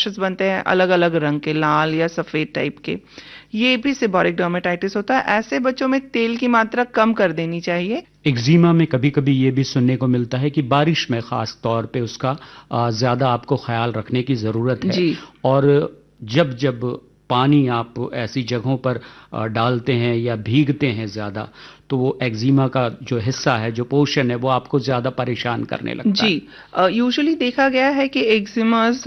Rashes बनते हैं अलग अलग रंग के, लाल या सफेद टाइप के, ये भी सेबोरिक डर्मेटाइटिस होता है। ऐसे बच्चों में तेल की मात्रा कम कर देनी चाहिए। एक्जिमा में कभी कभी ये भी सुनने को मिलता है कि बारिश में खास तौर पे उसका ज्यादा आपको ख्याल रखने की जरूरत है। जी। और जब जब पानी आप ऐसी जगहों पर डालते हैं या भीगते हैं ज्यादा, तो वो एक्जिमा का जो हिस्सा है, जो पोर्शन है, वो आपको ज्यादा परेशान करने लगता है। जी, यूजुअली देखा गया है कि एक्जिमास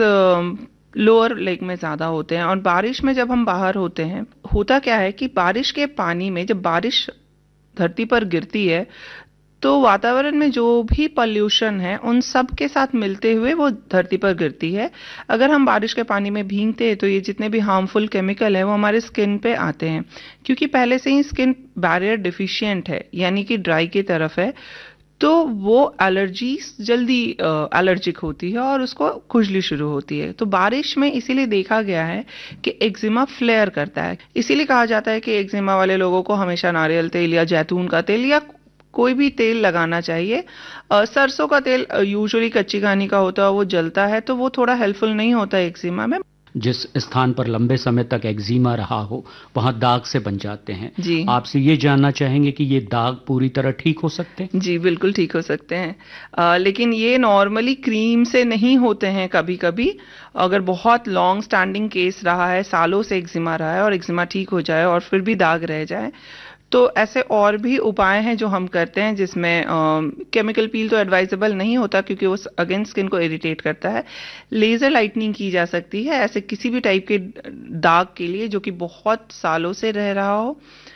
लोअर लेग में ज्यादा होते हैं, और बारिश में जब हम बाहर होते हैं, होता क्या है कि बारिश के पानी में, जब बारिश धरती पर गिरती है, तो वातावरण में जो भी पॉल्यूशन है उन सब के साथ मिलते हुए वो धरती पर गिरती है। अगर हम बारिश के पानी में भीगते हैं तो ये जितने भी हार्मफुल केमिकल है वो हमारे स्किन पे आते हैं, क्योंकि पहले से ही स्किन बैरियर डिफिशिएंट है, यानी कि ड्राई की तरफ है, तो वो एलर्जी जल्दी एलर्जिक होती है और उसको खुजली शुरू होती है। तो बारिश में इसीलिए देखा गया है कि एक्जिमा फ्लेयर करता है। इसीलिए कहा जाता है कि एक्जिमा वाले लोगों को हमेशा नारियल तेल या जैतून का तेल या कोई भी तेल लगाना चाहिए। सरसों का तेल यूजुअली कच्ची घानी का होता है, वो जलता है, तो वो थोड़ा हेल्पफुल नहीं होता है एक्जिमा में। जिस स्थान पर लंबे समय तक एक्जिमा रहा हो वहां दाग से बन जाते हैं। जी। आपसे ये जानना चाहेंगे कि ये दाग पूरी तरह ठीक हो सकते हैं? जी बिल्कुल ठीक हो सकते हैं, लेकिन ये नॉर्मली क्रीम से नहीं होते हैं। कभी कभी अगर बहुत लॉन्ग स्टैंडिंग केस रहा है, सालों से एक्जिमा रहा है और एक्जिमा ठीक हो जाए और फिर भी दाग रह जाए, तो ऐसे और भी उपाय हैं जो हम करते हैं, जिसमें केमिकल पील तो एडवाइजेबल नहीं होता क्योंकि वो अगेन स्किन को इरिटेट करता है। लेजर लाइटनिंग की जा सकती है ऐसे किसी भी टाइप के दाग के लिए जो कि बहुत सालों से रह रहा हो।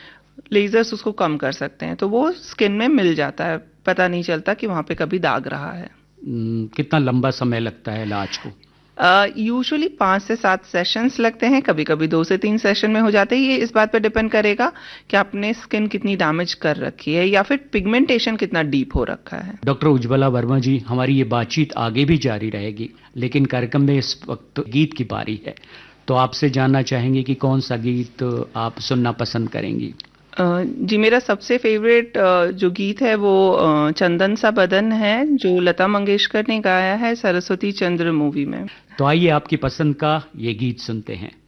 लेजर्स उसको कम कर सकते हैं, तो वो स्किन में मिल जाता है, पता नहीं चलता कि वहां पे कभी दाग रहा है। कितना लंबा समय लगता है इलाज को? यूजुअली 5 से 7 सेशंस लगते हैं, कभी कभी 2 से 3 सेशन में हो जाते हैं। ये इस बात पर डिपेंड करेगा कि आपने स्किन कितनी डैमेज कर रखी है या फिर पिगमेंटेशन कितना डीप हो रखा है। डॉक्टर उज्ज्वला वर्मा जी, हमारी ये बातचीत आगे भी जारी रहेगी, लेकिन कार्यक्रम में इस वक्त गीत की बारी है, तो आपसे जानना चाहेंगे कि कौन सा गीत आप सुनना पसंद करेंगी? जी, मेरा सबसे फेवरेट जो गीत है वो चंदन सा बदन है, जो लता मंगेशकर ने गाया है सरस्वती चंद्र मूवी में। तो आइए आपकी पसंद का ये गीत सुनते हैं।